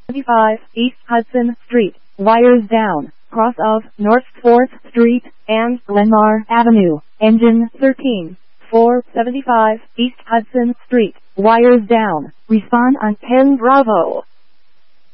475 East Hudson Street, wires down, cross of North 4th Street and Glenmar Avenue, engine 13. 475 East Hudson Street, wires down, respond on 10 Bravo.